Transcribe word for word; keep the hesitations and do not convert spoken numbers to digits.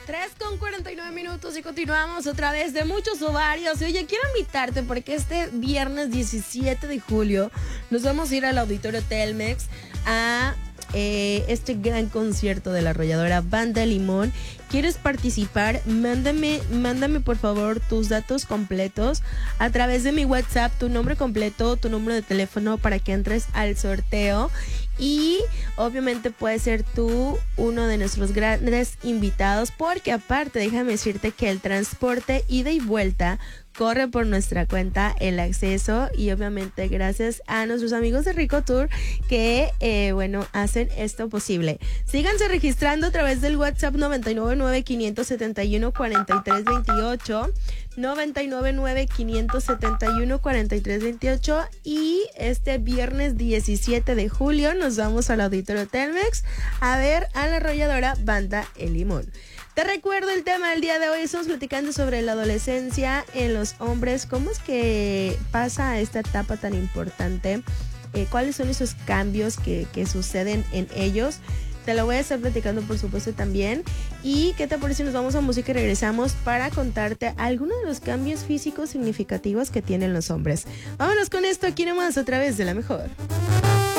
tres con cuarenta y nueve minutos y continuamos otra vez de muchos ovarios. Oye, quiero invitarte porque este viernes diecisiete de julio nos vamos a ir al Auditorio Telmex a eh, este gran concierto de la arrolladora Banda Limón. ¿Quieres participar? Mándame, mándame por favor tus datos completos a través de mi WhatsApp, tu nombre completo, tu número de teléfono para que entres al sorteo. Y obviamente puedes ser tú uno de nuestros grandes invitados, porque aparte déjame decirte que el transporte ida y vuelta corre por nuestra cuenta, el acceso, y obviamente gracias a nuestros amigos de Rico Tour que eh, bueno, hacen esto posible. Síganse registrando a través del WhatsApp noventa y nueve nueve, quinientos setenta y uno, cuarenta y tres veintiocho, noventa y nueve nueve, quinientos setenta y uno, cuarenta y tres veintiocho. Y este viernes diecisiete de julio nos vamos al Auditorio Telmex a ver a la arrolladora Banda El Limón. Te recuerdo el tema del día de hoy. Estamos platicando sobre la adolescencia en los hombres. ¿Cómo es que pasa esta etapa tan importante? Eh, ¿Cuáles son esos cambios que, que suceden en ellos? Te lo voy a estar platicando, por supuesto, también. ¿Y qué te parece si nos vamos a música y regresamos para contarte algunos de los cambios físicos significativos que tienen los hombres? Vámonos con esto aquí nomás a través de La Mejor.